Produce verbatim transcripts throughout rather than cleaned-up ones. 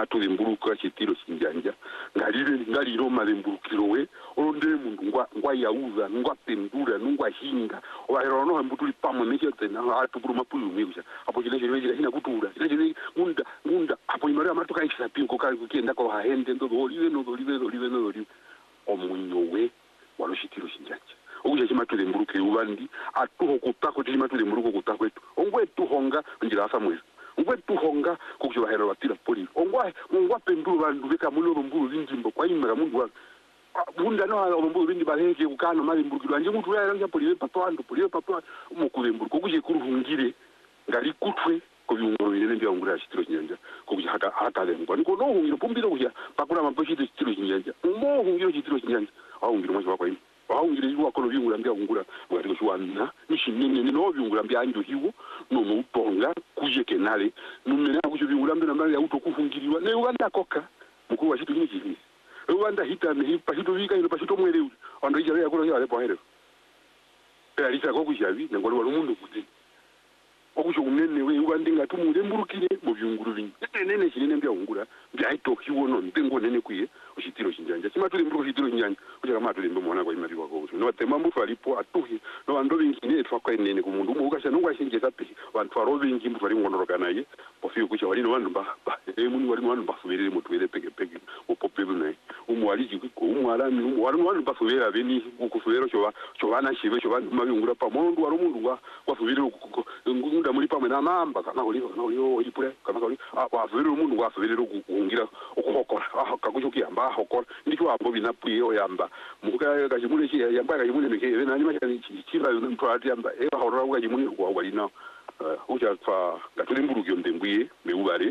chimatu lemburuka chitiro chinjanja ngalire ngaliro malembukiro we onde mundu ngwa ngwa yauza ngwa pendura ngwa hinga obaero no mbutuli pamwe nechete na atuburu mapuyu mikucha apo chile chile chile hina kutura chile chile ngunda ngunda apo imara amatoka ishisa pinko kali kukienda ko haende ndo olive no olive olive no olive omunyowe waloshitiro chinjanja okuja chimatu lemburuke ubandi atuho kutako chimatu lemburuko kutako etu ongwe tuhonga njira samwe ngwe tuhonga kukuba hero batira poli ongwa ngwa penduru bandu beka mulo mburu binjimbo kwa imara mundu wa bunda no alo mburu bindi baleke kukana mali mburu anje mutu ya ranja poli pato ando poli pato mukube mburu kukuje kuruhungire ngali kutwe ko byungoro bine ndia ngura chitiro nyanja kukuje haka haka lengwa niko no hungiro pumbiro kuja pakura maboshi chitiro nyanja mo hungiro chitiro nyanja au ngiro mwaje wakwa waungire yuwa kono byungura mbya ngura mwatiko shwana nishinene no byungura mbya anjo hiwo no mutonga kuje kenale numene akujo byungura mbya nambali ya uto kufungiriwa ne Uganda koka mukuru wa chitu nyingi Uganda hita ne hipa chitu vika ino pachito mwele ando ijare yakoro yale pohere era lisa ko kujavi ngolo walumundu kuti okujo unene we Uganda ngatumule mburukire mu byunguru binyi nene chinene mbya ngura mbya ito hiwo no ndengo nene kuye uchitiro chinjanja chimatu limbuko chitiro nyanja kuja kama tulimbo mwana kwa imari wako no tema mbuto alipo atuhi no ando binkine twakwa inene ku mundu mu ukasha nungwa shinje tapi bantu arobingi mbuto ali ngondoroka naye pofiyo kucha wali no bantu ba e muni wali no bantu bafubirire mutwele peke peke upope bune umwaliji ko umwalami umwali no bantu bafubira beni ukufubero cyo cyo bana shibe cyo bantu mabingura pa mundu wari mundu wa bafubirire ngunda muri pamwe na mamba kana oliva kana oliyo ipure kana oli bafubirire umundu wafubirire ukungira ukuhokora akagujo kiyamba hokora ndiko abo binapuye oyamba muka kajimule chi yamba kajimule neke nani machani chiba ntwati yamba e bahora kajimule kwa walina uja fa gatulimburukyo ndembuye meubare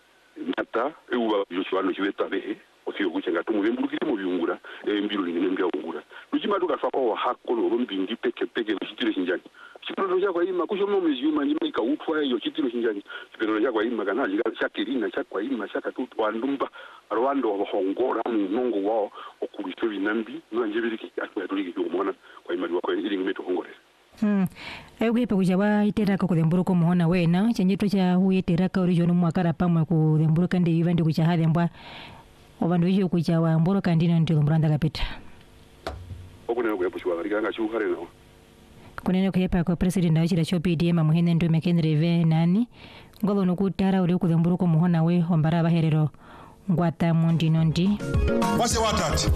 nata euba yoshwano chibeta behe ofio kuchenga tumubemburukire mu byungura embiro lingine mbyaungura lujima tukafa ko hakko lo mbingi peke peke chitiro chinjani chipero chakwa ima kusho mu mizuma nyima ikautwa yo chitiro chinjani chipero chakwa ima kana liga chakirina chakwa ima chakatutu andumba Rwanda wahongora munongo wao okulisho binambi nanje biriki atuliki kumona kwa imali wako ili ngimeto hongore hmm ayugepa kujawa iteraka kudemburuko muhona wena chenjeto cha uyiteraka orijono mwakara pamwe kudemburuka ndi ivandi kucha hadembwa obandu bijo kucha wa mboroka ndino ndilo muranda kapita okunene kuyapushwa kalikanga chuhare nawo kunene kuyepa kwa president wa chira cho P D M muhene ndo mekenreve nani ngolo nokutara uri kudemburuko muhona we ombara baherero ngwata mundi nondi wase watati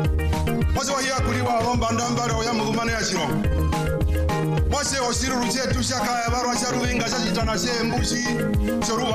wase wahiya kuliwa romba ndambara oya mugumano ya chiro wase osiru ruchetu shaka ya barwa sharuvinga shachitana she mbushi choruwa